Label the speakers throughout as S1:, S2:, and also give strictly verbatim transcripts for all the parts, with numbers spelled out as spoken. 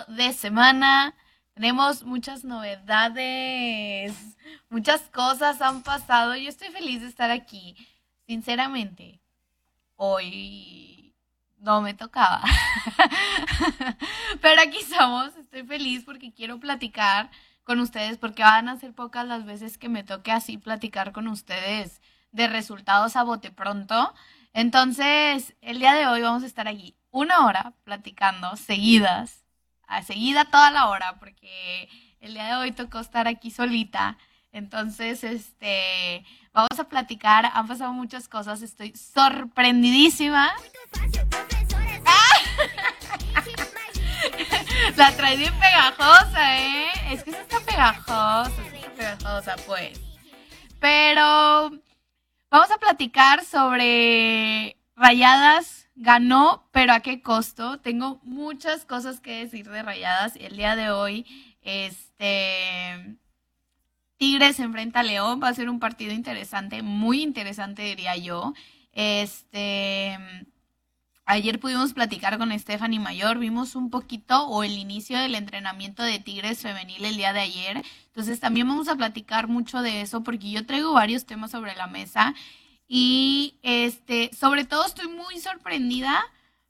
S1: de semana. Tenemos muchas novedades, muchas cosas han pasado. Yo estoy feliz de estar aquí. Sinceramente, hoy no me tocaba. Pero aquí estamos. Estoy feliz porque quiero platicar con ustedes porque van a ser pocas las veces que me toque así platicar con ustedes de resultados a bote pronto. Entonces, el día de hoy vamos a estar aquí una hora platicando seguidas, a seguida toda la hora, porque el día de hoy tocó estar aquí solita. Entonces, este, vamos a platicar, han pasado muchas cosas, estoy sorprendidísima. La trae bien pegajosa, ¿eh? Es que sí está pegajosa, sí está pegajosa, pues. Pero vamos a platicar sobre Rayadas ganó, pero ¿a qué costo? Tengo muchas cosas que decir de Rayadas y el día de hoy, este, Tigres se enfrenta a León, va a ser un partido interesante, muy interesante diría yo. Este, Ayer pudimos platicar con Stephanie Mayor, vimos un poquito o el inicio del entrenamiento de Tigres femenil el día de ayer. Entonces también vamos a platicar mucho de eso porque yo traigo varios temas sobre la mesa y este, sobre todo estoy muy sorprendida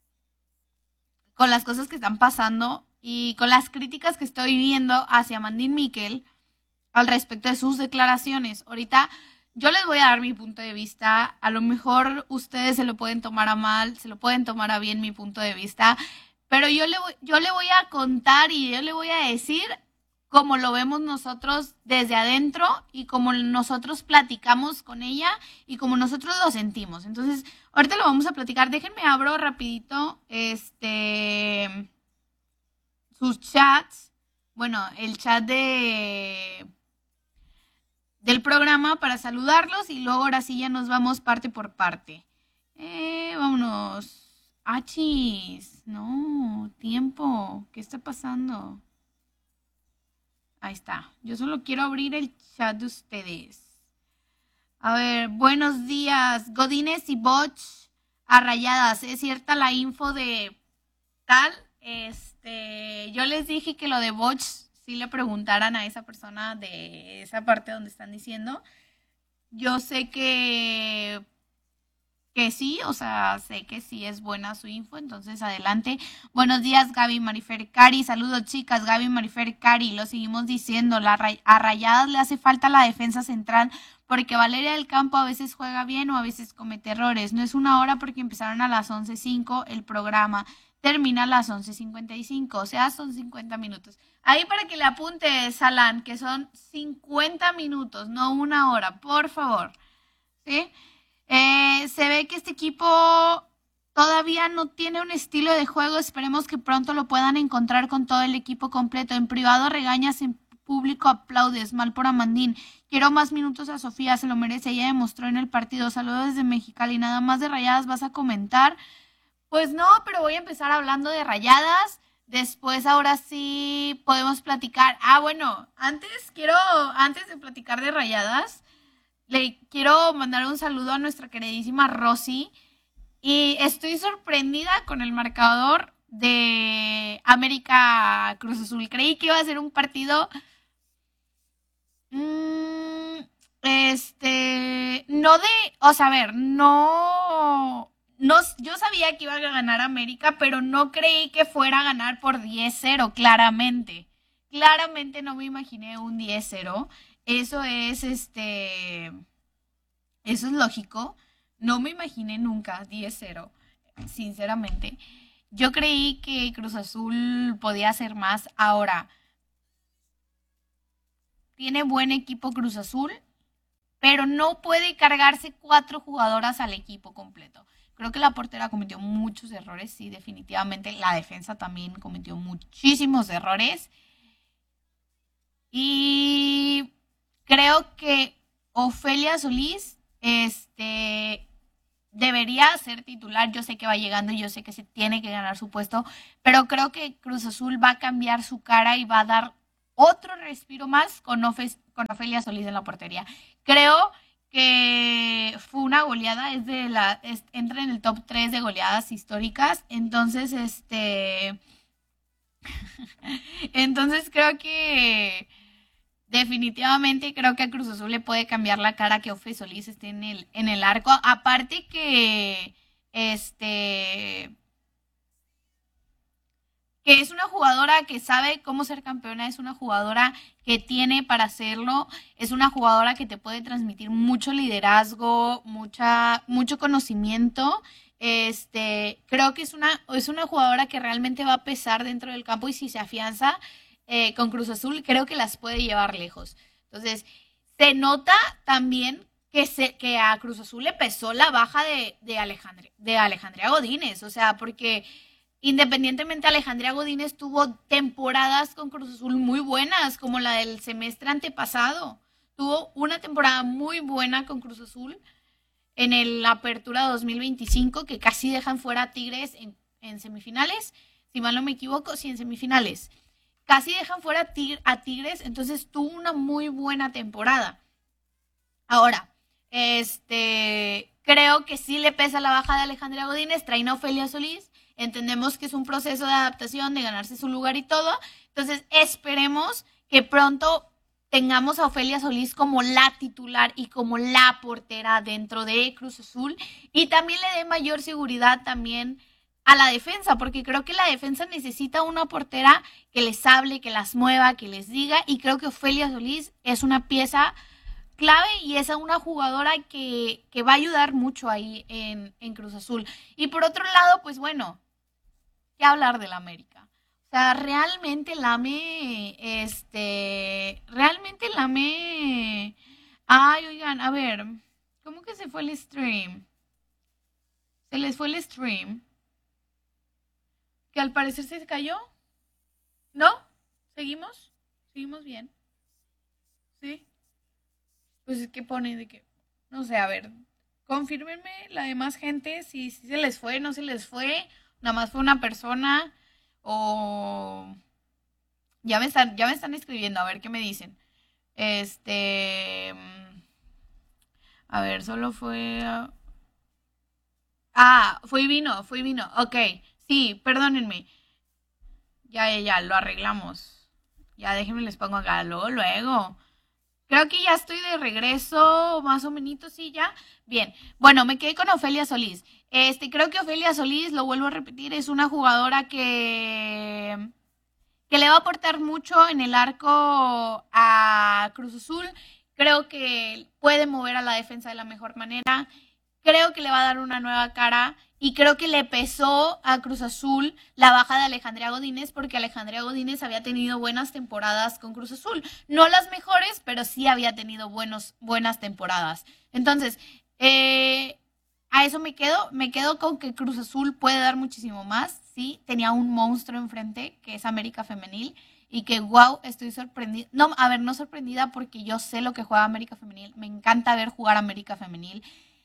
S1: con las cosas que están pasando y con las críticas que estoy viendo hacia Mandín Miquel al respecto de sus declaraciones. Ahorita yo les voy a dar mi punto de vista, a lo mejor ustedes se lo pueden tomar a mal, se lo pueden tomar a bien mi punto de vista, pero yo le voy, yo le voy a contar y yo le voy a decir cómo lo vemos nosotros desde adentro y cómo nosotros platicamos con ella y cómo nosotros lo sentimos. Entonces, ahorita lo vamos a platicar. Déjenme abro rapidito este sus chats. Bueno, el chat de del programa para saludarlos y luego ahora sí ya nos vamos parte por parte. Eh, vámonos. Achis, no, tiempo, ¿qué está pasando? Ahí está. Yo solo quiero abrir el chat de ustedes. A ver, buenos días. Godínez y Botch a Rayadas. ¿Es cierta la info de tal? Este, yo les dije que lo de Botch si le preguntaran a esa persona de esa parte donde están diciendo. Yo sé que que sí, o sea, sé que sí es buena su info, entonces adelante. Buenos días, Gaby Marifer Cari. Saludos, chicas. Gaby Marifer Cari, lo seguimos diciendo. La, a Rayadas le hace falta la defensa central porque Valeria del Campo a veces juega bien o a veces comete errores. No es una hora porque empezaron a las once cinco el programa. Termina a las once cincuenta y cinco, o sea, son cincuenta minutos. Ahí para que le apunte, Salán, que son cincuenta minutos, no una hora, por favor. ¿Sí? Eh, se ve que este equipo todavía no tiene un estilo de juego. Esperemos que pronto lo puedan encontrar con todo el equipo completo. En privado regañas, en público aplaudes. Mal por Amandín. Quiero más minutos a Sofía, se lo merece. Ella demostró en el partido. Saludos desde Mexicali. Nada más de Rayadas vas a comentar. Pues no, pero voy a empezar hablando de Rayadas. Después, ahora sí podemos platicar. Ah, bueno, antes quiero, antes de platicar de Rayadas, le quiero mandar un saludo a nuestra queridísima Rosy y estoy sorprendida con el marcador de América Cruz Azul. Creí que iba a ser un partido mmm, este no de, o sea, a ver, no no yo sabía que iba a ganar América, pero no creí que fuera a ganar por diez cero, claramente. Claramente no me imaginé un diez cero. Eso es, este, eso es lógico. No me imaginé nunca diez cero, sinceramente. Yo creí que Cruz Azul podía hacer más. Ahora, tiene buen equipo Cruz Azul, pero no puede cargarse cuatro jugadoras al equipo completo. Creo que la portera cometió muchos errores, sí, definitivamente. La defensa también cometió muchísimos errores. Y creo que Ofelia Solís este, debería ser titular. Yo sé que va llegando y yo sé que se tiene que ganar su puesto, pero creo que Cruz Azul va a cambiar su cara y va a dar otro respiro más con, Ofe, con Ofelia Solís en la portería. Creo que fue una goleada, es de la, es, entra en el top tres de goleadas históricas, entonces este Entonces creo que definitivamente creo que a Cruz Azul le puede cambiar la cara que Ofe Solís esté en el, en el arco. Aparte que este que es una jugadora que sabe cómo ser campeona, es una jugadora que tiene para hacerlo, es una jugadora que te puede transmitir mucho liderazgo, mucha, mucho conocimiento. Este, creo que es una, es una jugadora que realmente va a pesar dentro del campo y si se afianza eh, con Cruz Azul, creo que las puede llevar lejos. Entonces, se nota también que, se, que a Cruz Azul le pesó la baja de, de, Alejandre, de Alejandría Godínez, o sea, porque independientemente Alejandría Godínez tuvo temporadas con Cruz Azul muy buenas, como la del semestre antepasado. Tuvo una temporada muy buena con Cruz Azul en el Apertura dos mil veinticinco, que casi dejan fuera a Tigres en, en semifinales, si mal no me equivoco, sí, en semifinales. Casi dejan fuera a, tig a Tigres, entonces tuvo una muy buena temporada. Ahora, este, creo que sí le pesa la baja de Alejandra Godínez, traen a Ofelia Solís, entendemos que es un proceso de adaptación, de ganarse su lugar y todo, entonces esperemos que pronto tengamos a Ofelia Solís como la titular y como la portera dentro de Cruz Azul y también le dé mayor seguridad también a la defensa, porque creo que la defensa necesita una portera que les hable, que las mueva, que les diga, y creo que Ofelia Solís es una pieza clave y es una jugadora que, que va a ayudar mucho ahí en, en Cruz Azul. Y por otro lado, pues bueno, ¿qué hablar del América? O sea, realmente el AME, este, realmente el AME, ay, oigan, a ver, ¿cómo que se fue el stream? Se les fue el stream, que al parecer se cayó, ¿no? ¿Seguimos? ¿Seguimos bien? ¿Sí? Pues es que pone de que, no sé, a ver, confírmenme la demás gente si, si se les fue, no se les fue, nada más fue una persona o ya me están, ya me están escribiendo, a ver qué me dicen. Este, mm, a ver, solo fue, ah, fue y vino, fue y vino, ok, sí, perdónenme, ya, ya, ya, lo arreglamos. Ya déjenme les pongo acá, luego, luego. Creo que ya estoy de regreso, más o menos, sí, ya. Bien, bueno, me quedé con Ofelia Solís. Este, creo que Ofelia Solís, lo vuelvo a repetir, es una jugadora que, que le va a aportar mucho en el arco a Cruz Azul. Creo que puede mover a la defensa de la mejor manera. Creo que le va a dar una nueva cara y creo que le pesó a Cruz Azul la baja de Alejandría Godínez porque Alejandría Godínez había tenido buenas temporadas con Cruz Azul. No las mejores, pero sí había tenido buenos, buenas temporadas. Entonces, eh, a eso me quedo. Me quedo con que Cruz Azul puede dar muchísimo más. Sí, tenía un monstruo enfrente que es América Femenil y que wow, estoy sorprendida. No, a ver, no sorprendida porque yo sé lo que juega América Femenil. Me encanta ver jugar América Femenil.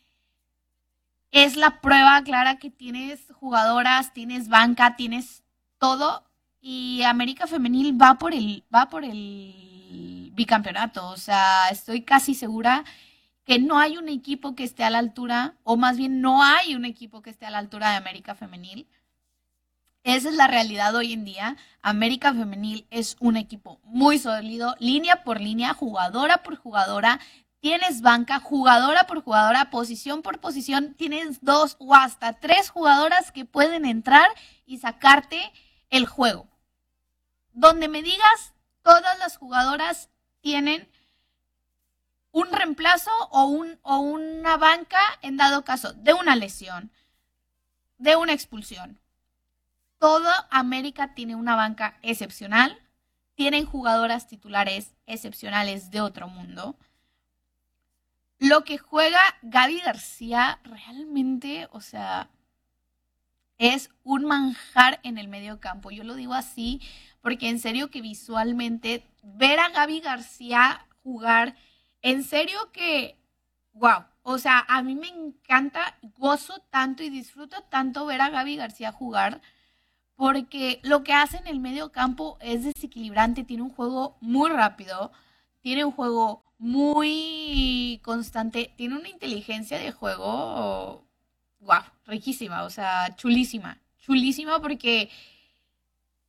S1: Es la prueba clara que tienes jugadoras, tienes banca, tienes todo y América Femenil va por el va por el bicampeonato, o sea, estoy casi segura que no hay un equipo que esté a la altura o más bien no hay un equipo que esté a la altura de América Femenil. Esa es la realidad hoy en día. América Femenil es un equipo muy sólido, línea por línea, jugadora por jugadora. Tienes banca, jugadora por jugadora, posición por posición. Tienes dos o hasta tres jugadoras que pueden entrar y sacarte el juego. Donde me digas, todas las jugadoras tienen un reemplazo o, un, o una banca en dado caso de una lesión, de una expulsión. Toda América tiene una banca excepcional, tienen jugadoras titulares excepcionales de otro mundo. Lo que juega Gaby García realmente, o sea, es un manjar en el medio campo. Yo lo digo así porque en serio que visualmente ver a Gaby García jugar, en serio que, wow, o sea, a mí me encanta, gozo tanto y disfruto tanto ver a Gaby García jugar porque lo que hace en el medio campo es desequilibrante, tiene un juego muy rápido, tiene un juego muy constante, tiene una inteligencia de juego, wow, riquísima, o sea, chulísima, chulísima porque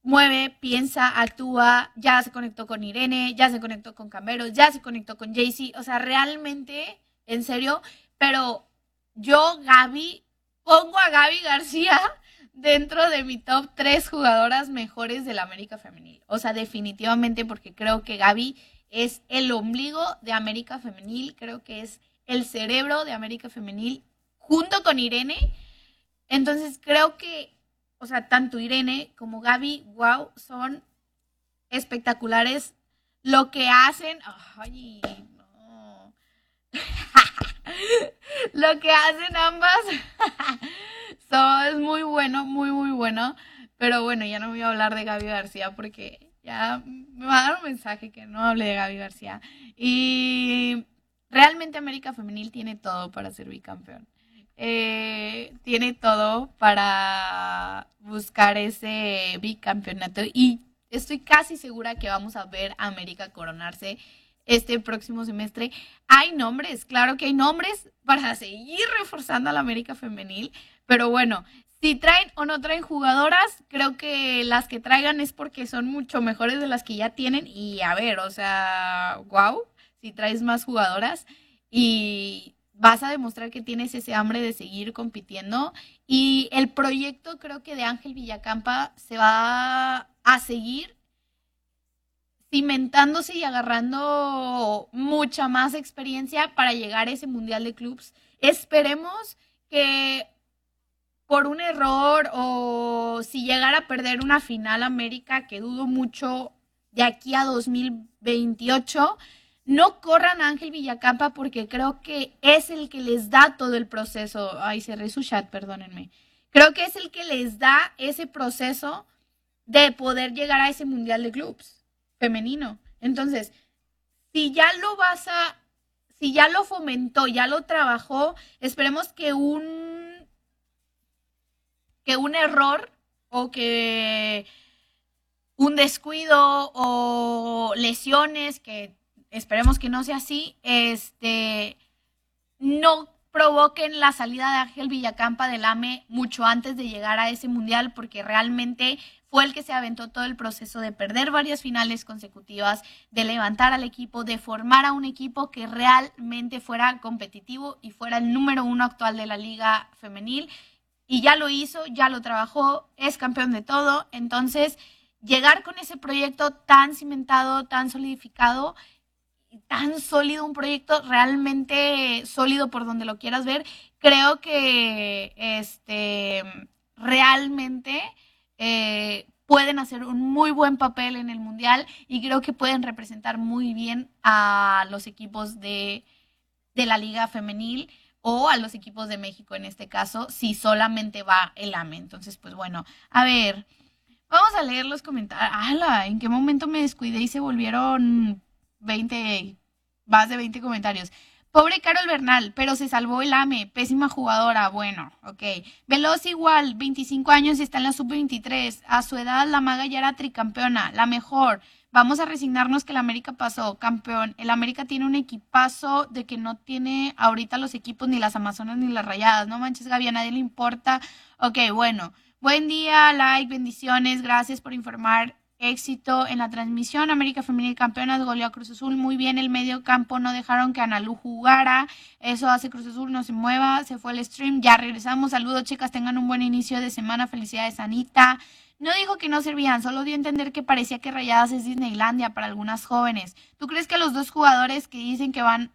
S1: mueve, piensa, actúa, ya se conectó con Irene, ya se conectó con Camberos, ya se conectó con Jaycee, o sea, realmente, en serio, pero yo, Gaby, pongo a Gaby García dentro de mi top tres jugadoras mejores del América Femenil. O sea, definitivamente porque creo que Gaby es el ombligo de América Femenil, creo que es el cerebro de América Femenil junto con Irene. Entonces creo que, o sea, tanto Irene como Gaby, wow, son espectaculares lo que hacen. Ay, no. Lo que hacen ambas so, es muy bueno, muy, muy bueno. Pero bueno, ya no voy a hablar de Gaby García porque ya me va a dar un mensaje que no hable de Gaby García. Y realmente América Femenil tiene todo para ser bicampeón. Eh, tiene todo para buscar ese bicampeonato y estoy casi segura que vamos a ver a América coronarse este próximo semestre. Hay nombres, claro que hay nombres para seguir reforzando a la América Femenil, pero bueno, si traen o no traen jugadoras, creo que las que traigan es porque son mucho mejores de las que ya tienen y a ver, o sea, wow, si traes más jugadoras y vas a demostrar que tienes ese hambre de seguir compitiendo y el proyecto creo que de Ángel Villacampa se va a seguir cimentándose y agarrando mucha más experiencia para llegar a ese Mundial de Clubs. Esperemos que por un error o si llegara a perder una final América, que dudo mucho de aquí a dos mil veintiocho, no corran a Ángel Villacampa porque creo que es el que les da todo el proceso. Ay, cerré su chat, perdónenme. Creo que es el que les da ese proceso de poder llegar a ese Mundial de Clubs femenino. Entonces, si ya lo vas a, si ya lo fomentó, ya lo trabajó, esperemos que un, que un error o que un descuido o lesiones, que esperemos que no sea así, este, no provoquen la salida de Ángel Villacampa del A M E mucho antes de llegar a ese mundial, porque realmente fue el que se aventó todo el proceso de perder varias finales consecutivas, de levantar al equipo, de formar a un equipo que realmente fuera competitivo y fuera el número uno actual de la liga femenil. Y ya lo hizo, ya lo trabajó, es campeón de todo. Entonces, llegar con ese proyecto tan cimentado, tan solidificado, tan sólido, un proyecto realmente sólido por donde lo quieras ver, creo que este realmente eh, pueden hacer un muy buen papel en el mundial y creo que pueden representar muy bien a los equipos de, de la liga femenil o a los equipos de México en este caso, si solamente va el A M E. Entonces, pues bueno, a ver, vamos a leer los comentarios. ¡Hala! ¿En qué momento me descuidé y se volvieron veinte, más de veinte comentarios? Pobre Carol Bernal, pero se salvó el A M E, pésima jugadora, bueno, ok. Veloz igual, veinticinco años y está en la sub veintitrés, a su edad la maga ya era tricampeona, la mejor. Vamos a resignarnos que el América pasó, campeón. El América tiene un equipazo de que no tiene ahorita los equipos ni las Amazonas ni las Rayadas, no manches Gaby, a nadie le importa. Ok, bueno, buen día, like, bendiciones, gracias por informar. Éxito en la transmisión. América Femenil campeona, goleó a Cruz Azul muy bien. El medio campo no dejaron que Analu jugara. Eso hace Cruz Azul no se mueva. Se fue el stream. Ya regresamos. Saludos, chicas. Tengan un buen inicio de semana. Felicidades, Anita. No dijo que no servían, solo dio a entender que parecía que Rayadas es Disneylandia para algunas jóvenes. ¿Tú crees que los dos jugadores que dicen que van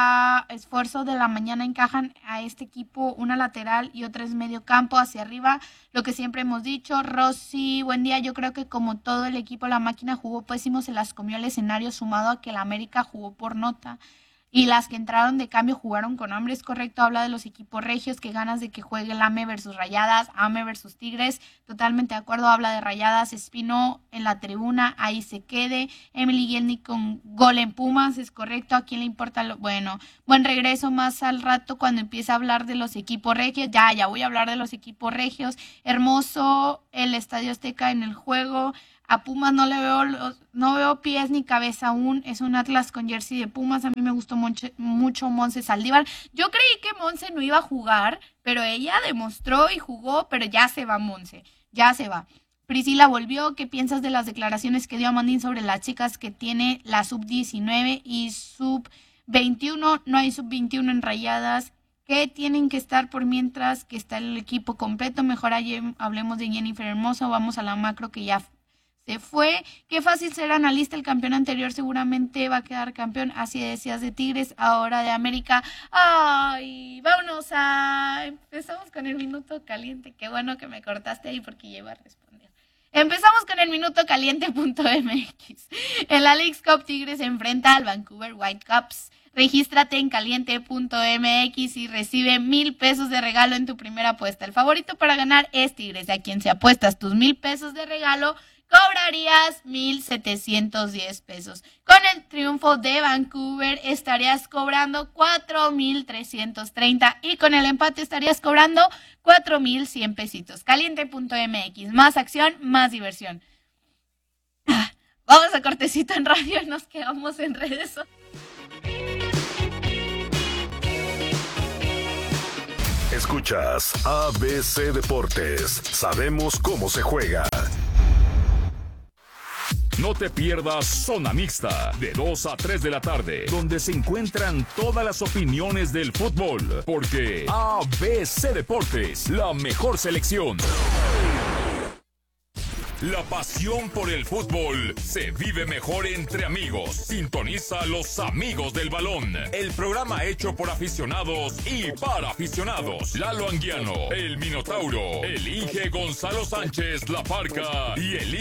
S1: a esfuerzo de la mañana encajan a este equipo, una lateral y otra es medio campo hacia arriba? Lo que siempre hemos dicho. Rosy, buen día. Yo creo que como todo el equipo, la máquina jugó pésimo, se las comió el escenario, sumado a que la América jugó por nota y las que entraron de cambio jugaron con hambre. Es correcto, habla de los equipos regios, que ganas de que juegue el A M E versus Rayadas, A M E versus Tigres, totalmente de acuerdo. Habla de Rayadas, Espino en la tribuna, ahí se quede. Emily Gielny con gol en Pumas, es correcto. ¿A quién le importa lo bueno? Buen regreso más al rato cuando empiece a hablar de los equipos regios. Ya, ya voy a hablar de los equipos regios. Hermoso el Estadio Azteca en el juego. A Pumas no le veo los, no veo pies ni cabeza aún. Es un Atlas con jersey de Pumas. A mí me gustó mucho, mucho Monse Saldívar. Yo creí que Monse no iba a jugar, pero ella demostró y jugó, pero ya se va Monse. Ya se va. Priscila volvió. ¿Qué piensas de las declaraciones que dio Amandín sobre las chicas que tiene la sub diecinueve y sub veintiuno? No hay sub veintiuno en Rayadas. ¿Qué tienen que estar por mientras que está el equipo completo? Mejor ayer hablemos de Jennifer Hermoso. Vamos a la macro que ya se fue. Qué fácil ser analista. El campeón anterior seguramente va a quedar campeón. Así decías de Tigres, ahora de América. Ay, vámonos a... Empezamos con el minuto caliente. Qué bueno que me cortaste ahí porque ya iba a responder. Empezamos con el minuto caliente punto m x. En la Leagues Cup, Tigres se enfrenta al Vancouver Whitecaps. Regístrate en caliente punto m x y recibe mil pesos de regalo en tu primera apuesta. El favorito para ganar es Tigres, a quien si apuestas tus mil pesos de regalo, cobrarías mil setecientos diez pesos. Con el triunfo de Vancouver estarías cobrando cuatro mil trescientos treinta y con el empate estarías cobrando cuatro mil cien pesitos. caliente punto m x, más acción, más diversión. Vamos a cortecito en radio y nos quedamos en redes sociales.
S2: Escuchas A B C Deportes. Sabemos cómo se juega. No te pierdas Zona Mixta, de dos a tres de la tarde, donde se encuentran todas las opiniones del fútbol, porque A B C Deportes, la mejor selección. La pasión por el fútbol se vive mejor entre amigos. Sintoniza a Los Amigos del Balón, el programa hecho por aficionados y para aficionados. Lalo Anguiano, el Minotauro, el Inge Gonzalo Sánchez La Parca y el